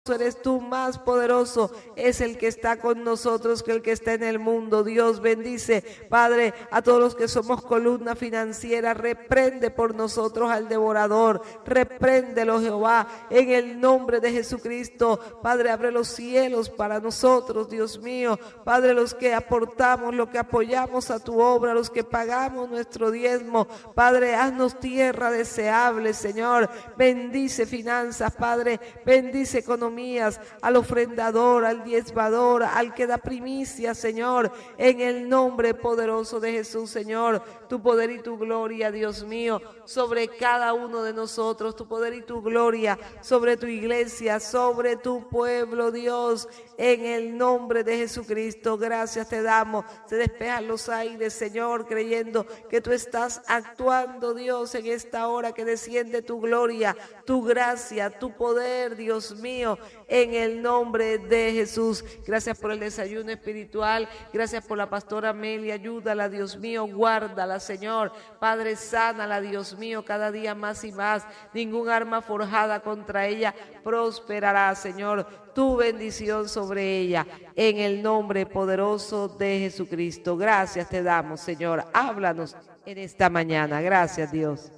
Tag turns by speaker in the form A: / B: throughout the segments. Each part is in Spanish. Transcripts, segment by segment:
A: eres tú, más poderoso es el que está con nosotros que el que está en el mundo. Dios bendice, Padre, a todos los que somos columna financiera. Reprende por nosotros al devorador, repréndelo, Jehová, en el nombre de Jesucristo. Padre, abre los cielos para nosotros, Dios mío. Padre, los que aportamos, los que apoyamos a tu obra, los que pagamos nuestro diezmo, Padre, haznos tierra deseable, Señor. Bendice finanzas, Padre, bendice economía, al ofrendador, al diezmador, al que da primicia, Señor, en el nombre poderoso de Jesús, Señor. Tu poder y tu gloria, Dios mío, sobre cada uno de nosotros, tu poder y tu gloria sobre tu iglesia, sobre tu pueblo, Dios, en el nombre de Jesucristo. Gracias te damos. Se despejan los aires, Señor, creyendo que tú estás actuando, Dios, en esta hora que desciende tu gloria, tu gracia, tu poder, Dios mío, en el nombre de Jesús. Gracias por el desayuno espiritual, gracias por la pastora Amelia, ayúdala, Dios mío, guárdala, Señor. Padre, sánala, Dios mío, cada día más y más. Ningún arma forjada contra ella prosperará, Señor. Tu bendición sobre ella, en el nombre poderoso de Jesucristo. Gracias te damos, Señor. Háblanos en esta mañana. Gracias, Dios.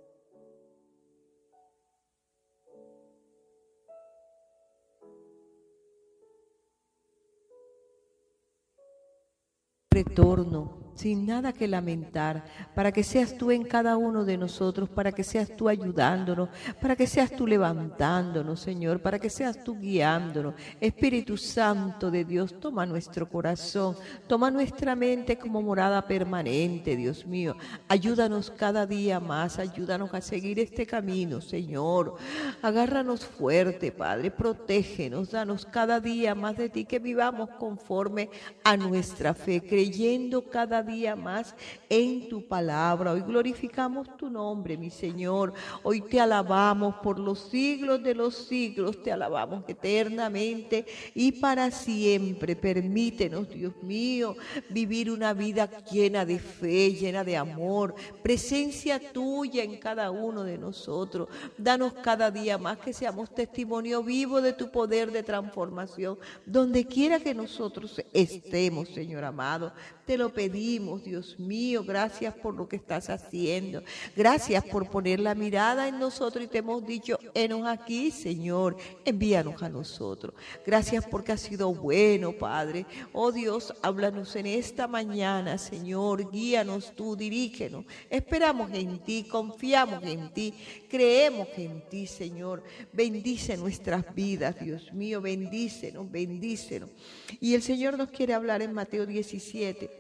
B: Retorno, sin nada que lamentar, para que seas tú en cada uno de nosotros, para que seas tú ayudándonos, para que seas tú levantándonos, Señor, para que seas tú guiándonos. Espíritu Santo de Dios, toma nuestro corazón, toma nuestra mente como morada permanente, Dios mío. Ayúdanos cada día más, ayúdanos a seguir este camino, Señor. Agárranos fuerte, Padre, protégenos, danos cada día más de ti, que vivamos conforme a nuestra fe, creyendo cada día más en tu palabra. Hoy glorificamos tu nombre, mi Señor. Hoy te alabamos por los siglos de los siglos. Te alabamos eternamente y para siempre. Permítenos, Dios mío, vivir una vida llena de fe, llena de amor. Presencia tuya en cada uno de nosotros. Danos cada día más que seamos testimonio vivo de tu poder de transformación. Donde quiera que nosotros estemos, Señor amado, te lo pedimos, Dios mío. Gracias por lo que estás haciendo. Gracias por poner la mirada en nosotros y te hemos dicho, henos aquí, Señor, envíanos a nosotros. Gracias porque has sido bueno, Padre. Oh Dios, háblanos en esta mañana, Señor. Guíanos tú, dirígenos. Esperamos en ti, confiamos en ti, creemos en ti, Señor. Bendice nuestras vidas, Dios mío. Bendícenos, bendícenos. Y el Señor nos quiere hablar en Mateo 17.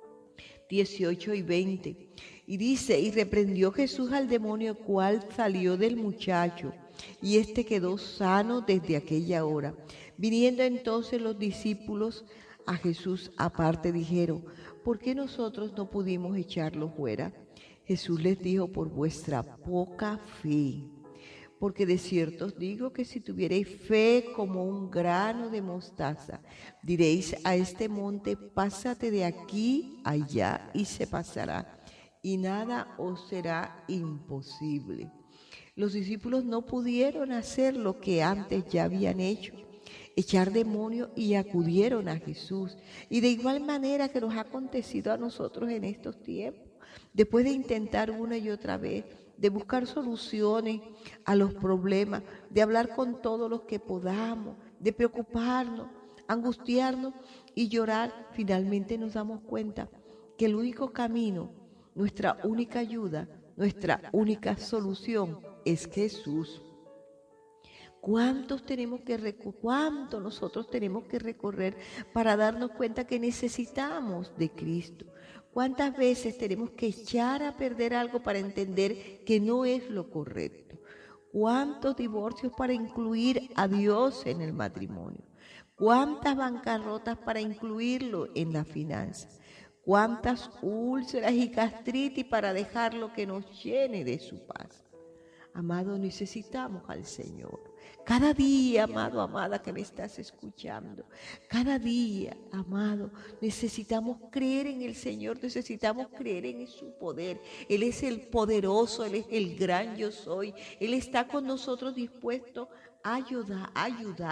B: 18 y 20, y dice, y reprendió Jesús al demonio, cual salió del muchacho, y éste quedó sano desde aquella hora. Viniendo entonces los discípulos a Jesús aparte, dijeron, ¿por qué nosotros no pudimos echarlo fuera? Jesús les dijo, por vuestra poca fe. Porque de cierto os digo que si tuvierais fe como un grano de mostaza, diréis a este monte, pásate de aquí allá, y se pasará, y nada os será imposible. Los discípulos no pudieron hacer lo que antes ya habían hecho, echar demonios, y acudieron a Jesús. Y de igual manera que nos ha acontecido a nosotros en estos tiempos, después de intentar una y otra vez, de buscar soluciones a los problemas, de hablar con todos los que podamos, de preocuparnos, angustiarnos y llorar, finalmente nos damos cuenta que el único camino, nuestra única ayuda, nuestra única solución es Jesús. ¿Cuánto nosotros tenemos que recorrer para darnos cuenta que necesitamos de Cristo? ¿Cuántas veces tenemos que echar a perder algo para entender que no es lo correcto? ¿Cuántos divorcios para incluir a Dios en el matrimonio? ¿Cuántas bancarrotas para incluirlo en la finanza? ¿Cuántas úlceras y gastritis para dejarlo que nos llene de su paz? Amado, necesitamos al Señor. Cada día, amado, amada que me estás escuchando, cada día, amado, necesitamos creer en el Señor, necesitamos creer en su poder. Él es el poderoso, Él es el gran yo soy. Él está con nosotros dispuesto ayudar